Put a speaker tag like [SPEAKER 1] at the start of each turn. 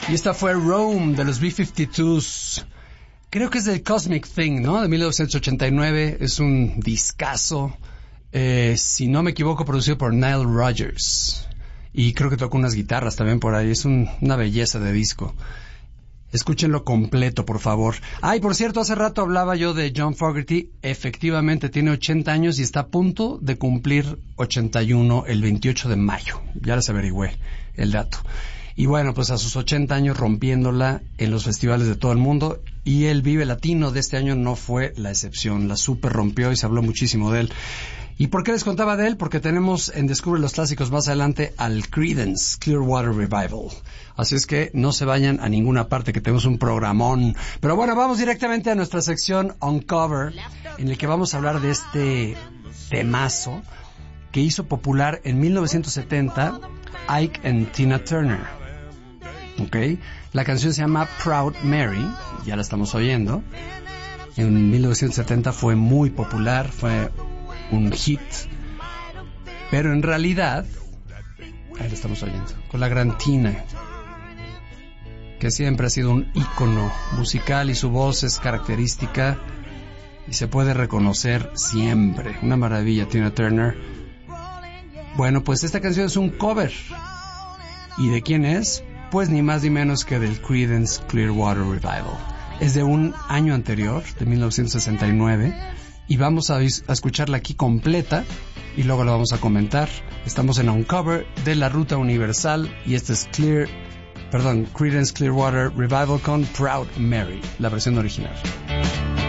[SPEAKER 1] Y esta fue Rome, de los B-52s. Creo que es del Cosmic Thing, ¿no? De 1989. Es un discazo. Si no me equivoco, producido por Nile Rodgers. Y creo que tocó unas guitarras también por ahí. Es una belleza de disco. Escúchenlo completo, por favor. Y por cierto, hace rato hablaba yo de John Fogerty. Efectivamente, tiene 80 años y está a punto de cumplir 81 el 28 de mayo. Ya les averigüé el dato. Y bueno, pues a sus 80 años rompiéndola en los festivales de todo el mundo. Y el Vive Latino de este año no fue la excepción. La super rompió y se habló muchísimo de él. ¿Y por qué les contaba de él? Porque tenemos en Descubre los Clásicos más adelante al Creedence Clearwater Revival. Así es que no se vayan a ninguna parte, que tenemos un programón. Pero bueno, vamos directamente a nuestra sección Uncover, en el que vamos a hablar de este temazo que hizo popular en 1970 Ike and Tina Turner. ¿Ok? La canción se llama Proud Mary, ya la estamos oyendo. En 1970 fue muy popular, fue un hit, pero en realidad, ahí lo estamos oyendo, con la gran Tina, que siempre ha sido un ícono musical y su voz es característica y se puede reconocer siempre. Una maravilla, Tina Turner. Bueno, pues esta canción es un cover. ¿Y de quién es? Pues ni más ni menos que del Creedence Clearwater Revival. Es de un año anterior, de 1969, y vamos a escucharla aquí completa y luego la vamos a comentar. Estamos en Uncover de la Ruta Universal y este es Creedence Clearwater Revival con Proud Mary, la versión original.